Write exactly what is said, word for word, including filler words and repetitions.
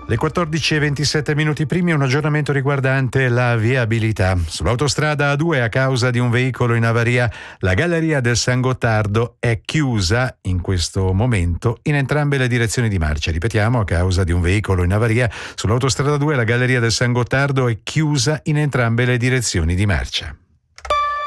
Le quattordici e ventisette minuti primi, un aggiornamento riguardante la viabilità. Sull'autostrada A due, a causa di un veicolo in avaria, la galleria del San Gottardo è chiusa in questo momento in entrambe le direzioni di marcia. Ripetiamo, a causa di un veicolo in avaria, sull'autostrada A due la galleria del San Gottardo è chiusa in entrambe le direzioni di marcia.